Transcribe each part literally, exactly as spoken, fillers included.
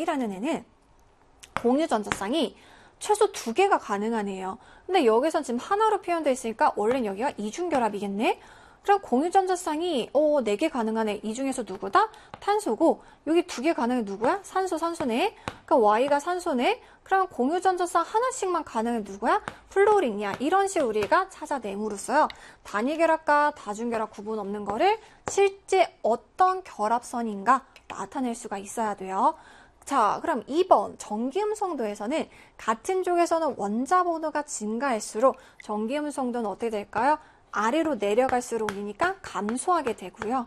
Y라는 애는 공유전자쌍이 최소 두 개가 가능한 애예요. 근데 여기선 지금 하나로 표현되어 있으니까 원래는 여기가 이중결합이겠네? 그럼 공유전자쌍이 어, 네 개 가능한 애, 이 중에서 누구다? 탄소고, 여기 두 개 가능한 애 누구야? 산소, 산소네. 그러니까 Y가 산소네. 그럼 공유전자쌍 하나씩만 가능한 애 누구야? 플로린이야. 이런 식으로 우리가 찾아내므로써요. 단위결합과 다중결합 구분 없는 거를 실제 어떤 결합선인가 나타낼 수가 있어야 돼요. 자, 그럼 이 번 전기음성도에서는 같은 쪽에서는 원자 번호가 증가할수록 전기음성도는 어떻게 될까요? 아래로 내려갈수록이니까 감소하게 되고요.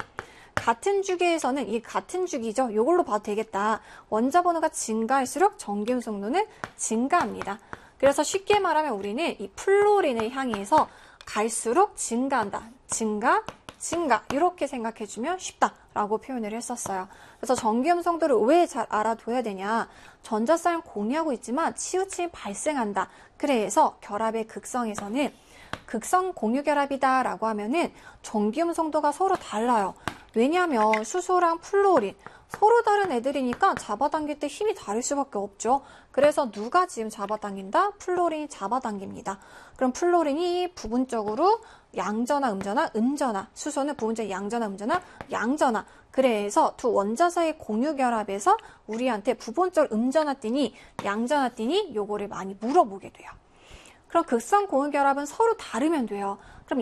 같은 주기에서는 이 같은 주기죠. 이걸로 봐도 되겠다. 원자 번호가 증가할수록 전기음성도는 증가합니다. 그래서 쉽게 말하면 우리는 이 플로린을 향해서 갈수록 증가한다. 증가, 증가 이렇게 생각해주면 쉽다라고 표현을 했었어요. 그래서 전기음성도를 왜 잘 알아둬야 되냐. 전자쌍을 공유하고 있지만 치우침이 발생한다. 그래서 결합의 극성에서는 극성 공유결합이다 라고 하면은 전기음성도가 서로 달라요. 왜냐하면 수소랑 플로린 서로 다른 애들이니까 잡아당길 때 힘이 다를 수밖에 없죠. 그래서 누가 지금 잡아당긴다? 플로린이 잡아당깁니다. 그럼 플로린이 부분적으로 양전화, 음전화, 음전화, 수소는 부분적으로 양전화, 음전화, 양전화. 그래서 두 원자 사이의 공유결합에서 우리한테 부분적으로 음전화 띠니, 양전화 띠니 요거를 많이 물어보게 돼요. 그럼 극성 공유결합은 서로 다르면 돼요. 그럼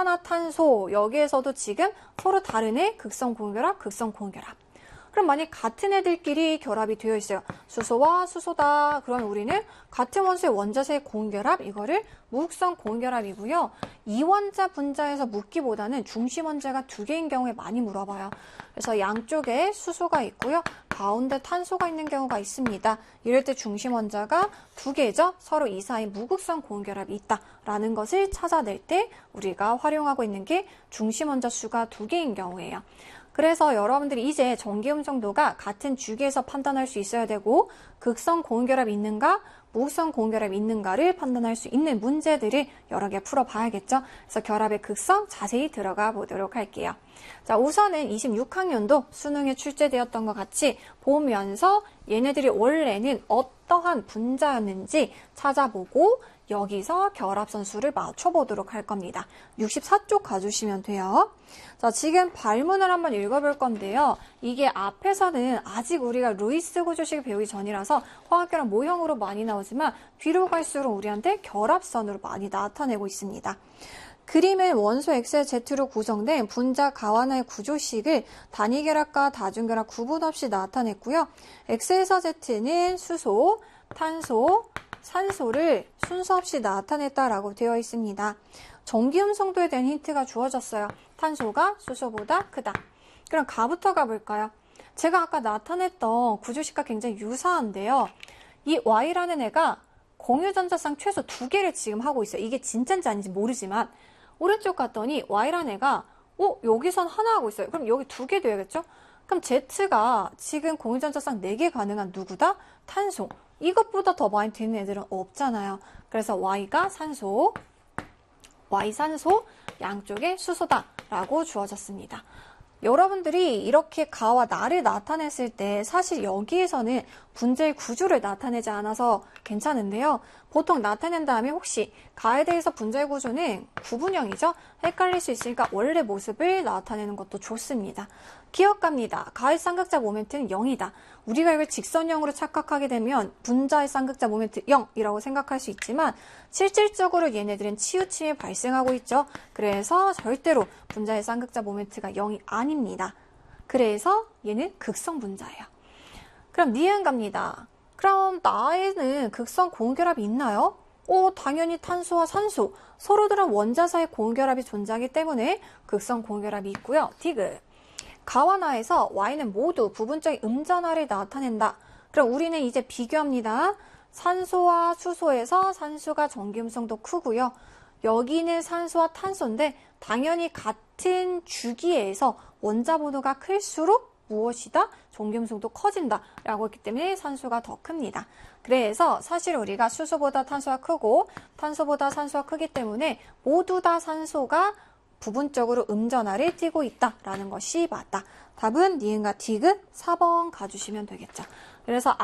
이산화탄소 여기에서도 지금 서로 다른 애 극성 공유결합, 극성 공유결합. 그럼 만약 같은 애들끼리 결합이 되어 있어요. 수소와 수소다. 그러면 우리는 같은 원소의 원자세의 공유결합, 이거를 무극성 공유결합이고요. 이원자 분자에서 묻기보다는 중심 원자가 두 개인 경우에 많이 물어봐요. 그래서 양쪽에 수소가 있고요. 가운데 탄소가 있는 경우가 있습니다. 이럴 때 중심 원자가 두 개죠. 서로 이 사이 무극성 공유결합이 있다라는 것을 찾아낼 때 우리가 활용하고 있는 게 중심 원자 수가 두 개인 경우예요. 그래서 여러분들이 이제 전기음성도가 같은 주기에서 판단할 수 있어야 되고 극성 공유결합이 있는가, 무극성 공유결합이 있는가를 판단할 수 있는 문제들을 여러 개 풀어봐야겠죠. 그래서 결합의 극성 자세히 들어가 보도록 할게요. 자, 우선은 이십육 학년도 수능에 출제되었던 것 같이 보면서 얘네들이 원래는 어떠한 분자였는지 찾아보고 여기서 결합선수를 맞춰보도록 할 겁니다. 육십사 쪽 가주시면 돼요. 자, 지금 발문을 한번 읽어볼 건데요. 이게 앞에서는 아직 우리가 루이스 구조식을 배우기 전이라서 화학결합 모형으로 많이 나오지만 뒤로 갈수록 우리한테 결합선으로 많이 나타내고 있습니다. 그림은 원소 X와 Z로 구성된 분자 가완화의 구조식을 단위결합과 다중결합 구분 없이 나타냈고요. X에서 Z는 수소, 탄소, 산소를 순서 없이 나타냈다라고 되어 있습니다. 전기음성도에 대한 힌트가 주어졌어요. 탄소가 수소보다 크다. 그럼 가부터 가볼까요? 제가 아까 나타냈던 구조식과 굉장히 유사한데요. 이 Y라는 애가 공유전자쌍 최소 두 개를 지금 하고 있어요. 이게 진짜인지 아닌지 모르지만 오른쪽 갔더니 Y라는 애가 어? 여기선 하나 하고 있어요. 그럼 여기 두 개 돼야겠죠? 그럼 Z가 지금 공유전자쌍 네 개 가능한 누구다? 탄소. 이것보다 더 많이 되는 애들은 없잖아요. 그래서 Y가 산소, Y 산소, 양쪽에 수소다 라고 주어졌습니다. 여러분들이 이렇게 가와 나를 나타냈을 때 사실 여기에서는 분자의 구조를 나타내지 않아서 괜찮은데요. 보통 나타낸 다음에 혹시 가에 대해서 분자의 구조는 구분형이죠. 헷갈릴 수 있으니까 원래 모습을 나타내는 것도 좋습니다. 기억합니다. 가의 쌍극자 모멘트는 영이다. 우리가 이걸 직선형으로 착각하게 되면 분자의 쌍극자 모멘트 영이라고 생각할 수 있지만 실질적으로 얘네들은 치우침이 발생하고 있죠. 그래서 절대로 분자의 쌍극자 모멘트가 영이 아닙니다. 그래서 얘는 극성 분자예요. 그럼 니은 갑니다. 그럼 나에는 극성 공유결합이 있나요? 오, 당연히 탄소와 산소, 서로들은 원자 사이 공유결합이 존재하기 때문에 극성 공유결합이 있고요. 디귿. 가와 나에서 Y는 모두 부분적인 음전화를 나타낸다. 그럼 우리는 이제 비교합니다. 산소와 수소에서 산소가 전기음성도 크고요. 여기는 산소와 탄소인데 당연히 같은 주기에서 원자 번호가 클수록 무엇이다? 전기음성도 커진다 라고 했기 때문에 산소가 더 큽니다. 그래서 사실 우리가 수소보다 탄소가 크고 탄소보다 산소가 크기 때문에 모두 다 산소가 부분적으로 음전화를 띠고 있다라는 것이 맞다. 답은 니은과 디귿 사 번 가주시면 되겠죠. 그래서